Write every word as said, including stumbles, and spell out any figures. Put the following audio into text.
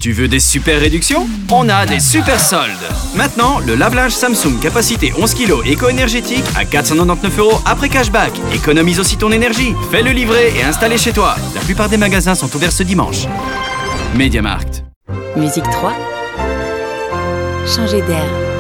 Tu veux des super réductions? On a des super soldes. Maintenant, le lave-linge Samsung capacité onze kilos éco-énergétique à quatre cent quatre-vingt-dix-neuf euros après cashback. Économise aussi ton énergie. Fais-le livrer et installer chez toi. La plupart des magasins sont ouverts ce dimanche. MediaMarkt. Musique trois. Changer d'air.